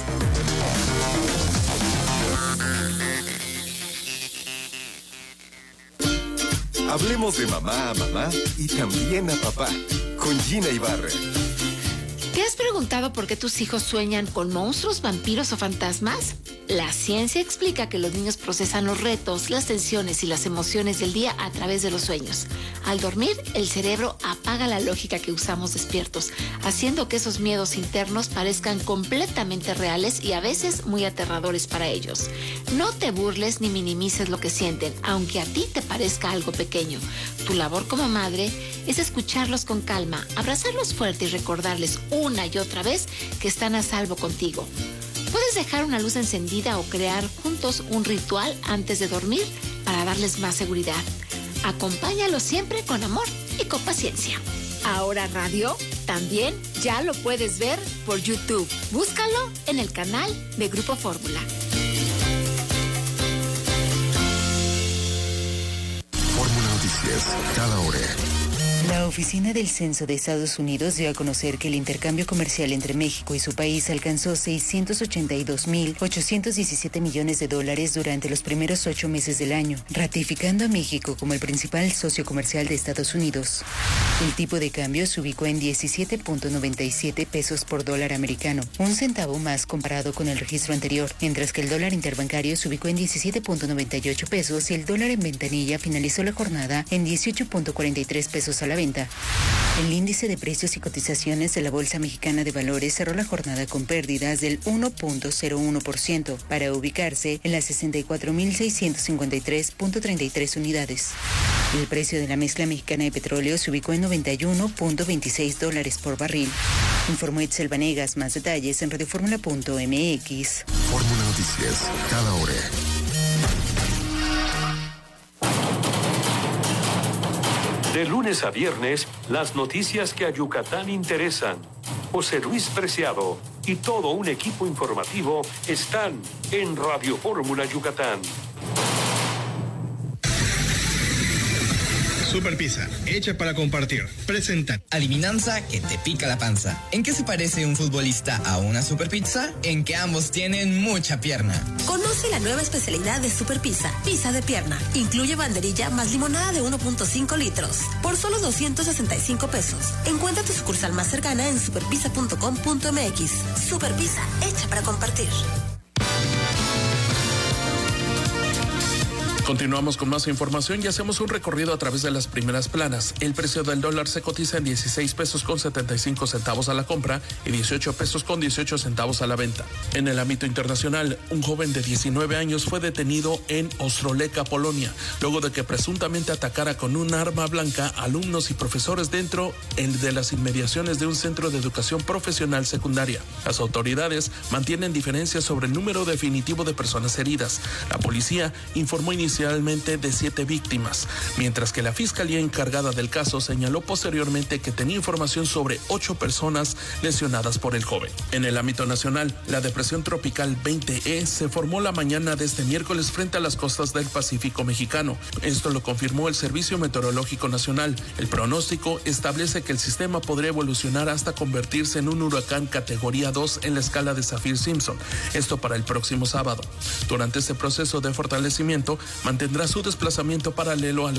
Hablemos de mamá a mamá y también a papá, con Gina Ibarra. ¿Te has preguntado por qué tus hijos sueñan con monstruos, vampiros o fantasmas? La ciencia explica que los niños procesan los retos, las tensiones y las emociones del día a través de los sueños. Al dormir, el cerebro apaga la lógica que usamos despiertos, haciendo que esos miedos internos parezcan completamente reales y a veces muy aterradores para ellos. No te burles ni minimices lo que sienten, aunque a ti te parezca algo pequeño. Tu labor como madre es escucharlos con calma, abrazarlos fuerte y recordarles una y otra vez que están a salvo contigo. Puedes dejar una luz encendida o crear juntos un ritual antes de dormir para darles más seguridad. Acompáñalos siempre con amor y con paciencia. Ahora radio también ya lo puedes ver por YouTube. Búscalo en el canal de Grupo Fórmula. Fórmula Noticias, cada hora. La Oficina del Censo de Estados Unidos dio a conocer que el intercambio comercial entre México y su país alcanzó $682.817 millones durante los primeros 8 meses del año, ratificando a México como el principal socio comercial de Estados Unidos. El tipo de cambio se ubicó en 17.97 pesos por dólar americano, un centavo más comparado con el registro anterior, mientras que el dólar interbancario se ubicó en 17.98 pesos y el dólar en ventanilla finalizó la jornada en 18.43 pesos a la venta. El índice de precios y cotizaciones de la Bolsa Mexicana de Valores cerró la jornada con pérdidas del 1.01% para ubicarse en las 64.653.33 unidades. El precio de la mezcla mexicana de petróleo se ubicó en $91.26 por barril. Informó Itzel Vanegas. Más detalles en radioformula.mx. Fórmula Noticias, cada hora. De lunes a viernes, las noticias que a Yucatán interesan. José Luis Preciado y todo un equipo informativo están en Radio Fórmula Yucatán. Super Pizza, hecha para compartir. Presenta. Adivinanza que te pica la panza. ¿En qué se parece un futbolista a una Super Pizza? En que ambos tienen mucha pierna. Conoce la nueva especialidad de Super Pizza, pizza de pierna. Incluye banderilla más limonada de 1.5 litros. Por solo 265 pesos. Encuentra tu sucursal más cercana en superpizza.com.mx. Super Pizza, hecha para compartir. Continuamos con más información y hacemos un recorrido a través de las primeras planas. El precio del dólar se cotiza en 16 pesos con 75 centavos a la compra y 18 pesos con 18 centavos a la venta. En el ámbito internacional, un joven de 19 años fue detenido en Ostrołęka, Polonia, luego de que presuntamente atacara con un arma blanca a alumnos y profesores dentro de las inmediaciones de un centro de educación profesional secundaria. Las autoridades mantienen diferencias sobre el número definitivo de personas heridas. La policía informó inicialmente de 7 víctimas, mientras que la fiscalía encargada del caso señaló posteriormente que tenía información sobre 8 personas lesionadas por el joven. En el ámbito nacional, la depresión tropical 20E se formó la mañana de este miércoles frente a las costas del Pacífico mexicano. Esto lo confirmó el Servicio Meteorológico Nacional. El pronóstico establece que el sistema podría evolucionar hasta convertirse en un huracán categoría 2 en la escala de Saffir-Simpson. Esto para el próximo sábado. Durante este proceso de fortalecimiento, mantendrá su desplazamiento paralelo a los